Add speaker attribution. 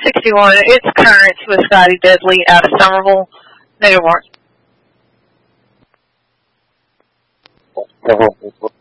Speaker 1: 61. It's Currents with Scotty Deadly out of Somerville. Negative mark.